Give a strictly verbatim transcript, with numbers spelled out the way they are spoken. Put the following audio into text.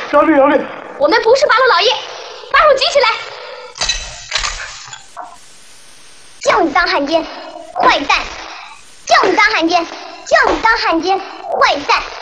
小李，小李， 我们不是八路老爷，把手举起来！叫你当汉奸，坏蛋！叫你当汉奸，叫你当汉奸，坏蛋！